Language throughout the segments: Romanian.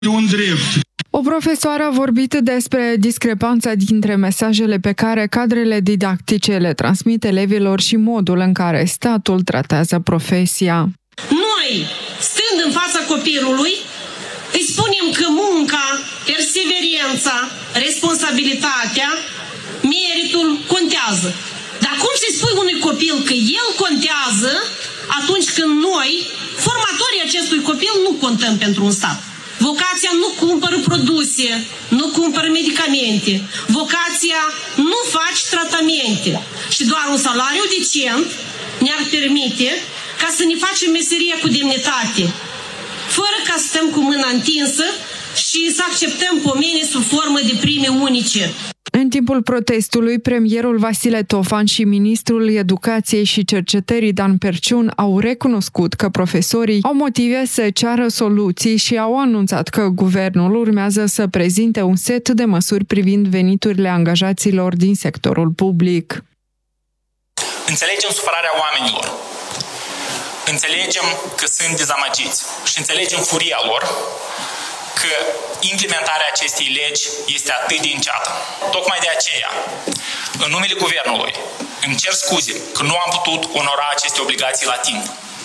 un drept. O profesoară a vorbit despre discrepanța dintre mesajele pe care cadrele didactice le transmit elevilor și modul în care statul tratează profesia. Noi, stând în fața copilului, îi spunem că munca, perseverența, responsabilitatea, meritul contează. Dar cum să-i spui unui copil că el contează atunci când noi, formatorii acestui copil, nu contăm pentru un stat? Vocația nu cumpără produse, nu cumpără medicamente. Vocația nu faci tratamente. Și doar un salariu decent ne-ar permite ca să ne facem meseria cu demnitate, fără ca să stăm cu mâna întinsă și să acceptăm pomeni sub formă de prime unice. În timpul protestului, premierul Vasile Tofan și ministrul Educației și Cercetării Dan Perciun au recunoscut că profesorii au motive să ceară soluții și au anunțat că guvernul urmează să prezinte un set de măsuri privind veniturile angajaților din sectorul public. Înțelegem supărarea oamenilor, înțelegem că sunt dezamăgiți și înțelegem furia lor că implementarea acestei legi este atât de înceată. Tocmai de aceea, în numele Guvernului, îmi cer scuze că nu am putut onora aceste obligații la timp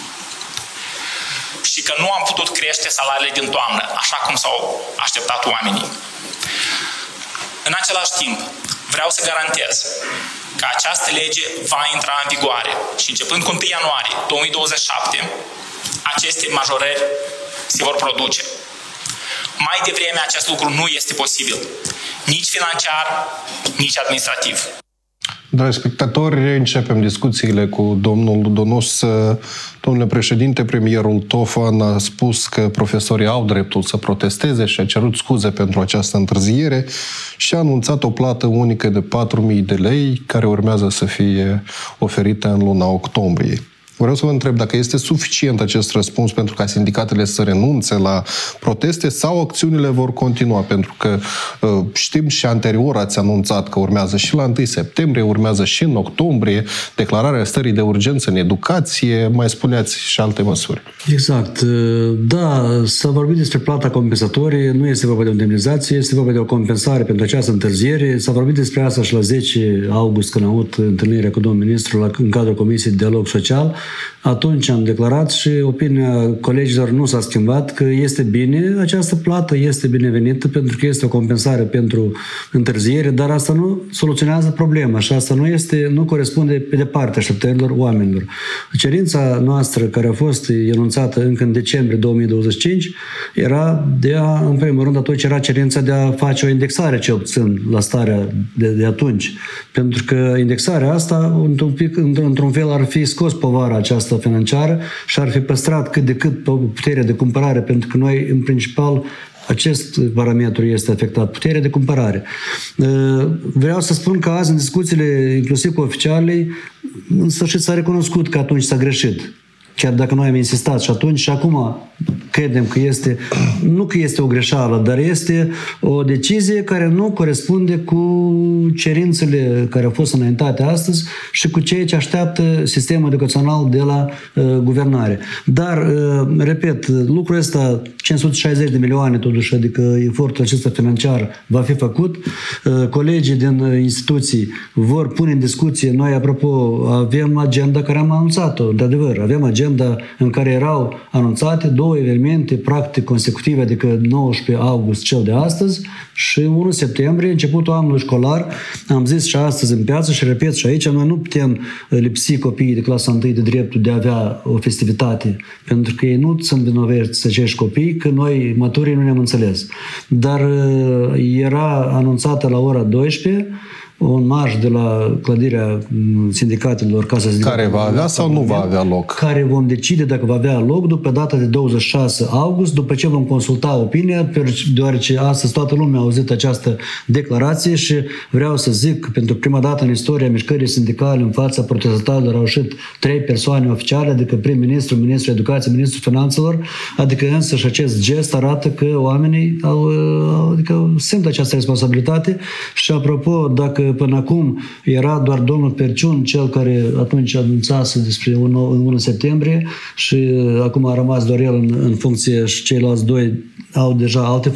și că nu am putut crește salariile din toamnă, așa cum s-au așteptat oamenii. În același timp, vreau să garantez că această lege va intra în vigoare și începând cu 1 ianuarie 2027, aceste majorări se vor produce. Mai devreme acest lucru nu este posibil, nici financiar, nici administrativ. Dragi spectatori, începem discuțiile cu domnul Donos. Domnule președinte, premierul Tofan a spus că profesorii au dreptul să protesteze și a cerut scuze pentru această întârziere și a anunțat o plată unică de 4.000 de lei care urmează să fie oferită în luna octombrie. Vreau să vă întreb dacă este suficient acest răspuns pentru ca sindicatele să renunțe la proteste sau acțiunile vor continua, pentru că știm și anterior ați anunțat că urmează și la 1 septembrie, urmează și în octombrie declararea stării de urgență în educație, mai spuneați și alte măsuri. Exact. Da, s-a vorbit despre plata compensatorie, nu este vorba de o indemnizație, este vorba de o compensare pentru această întârziere. S-a vorbit despre asta și la 10 august, când am avut întâlnirea cu domnul ministru în cadrul Comisiei de Dialog Social. Atunci am declarat și opinia colegilor nu s-a schimbat, că este bine, această plată este binevenită pentru că este o compensare pentru întârziere, dar asta nu soluționează problema și asta nu corespunde pe departe așteptărilor oamenilor. Cerința noastră, care a fost enunțată încă în decembrie 2025, era în primul rând, atunci era cerința de a face o indexare ce obțin la starea de atunci. Pentru că indexarea asta, într-un fel, ar fi scos povara aceasta financiară și ar fi păstrat cât de cât puterea de cumpărare, pentru că noi, în principal, acest parametru este afectat, puterea de cumpărare. Vreau să spun că azi, în discuțiile, inclusiv cu oficialii, în sfârșit s-a recunoscut că atunci s-a greșit. Chiar dacă noi am insistat și atunci și acum credem că nu că este o greșeală, dar este o decizie care nu corespunde cu cerințele care au fost înaintate astăzi și cu ceea ce așteaptă sistemul educațional de la guvernare. Dar, repet, lucrul ăsta, 560 de milioane totuși, adică efortul acesta financiar va fi făcut. Colegii din instituții vor pune în discuție. Noi, apropo, avem agenda care am anunțat-o, de adevăr, avem agenda în care erau anunțate 2 evenimente practic consecutive, adică 19 august cel de astăzi și 1 septembrie, începutul anului școlar. Am zis și astăzi în piață și repet și aici, noi nu putem lipsi copiii de clasa 1 de dreptul de a avea o festivitate, pentru că ei nu sunt vinovați acești copii, că noi maturii nu ne-am înțeles. Dar era anunțată la ora 12 un marș de la clădirea sindicatelor, Casa Sindicatelor. Care va avea sau nu va avea loc? Care vom decide dacă va avea loc după data de 26 august, după ce vom consulta opinia, deoarece astăzi toată lumea a auzit această declarație și vreau să zic că pentru prima dată în istoria mișcării sindicale în fața protestatarilor au ieșit 3 persoane oficiale, adică prim-ministru, ministrul educației, ministrul finanțelor, adică însă și acest gest arată că oamenii simt această responsabilitate și apropo, dacă până acum era doar domnul Perciun, cel care atunci anunțase despre 1 septembrie și acum a rămas doar el în funcție și ceilalți doi au deja alte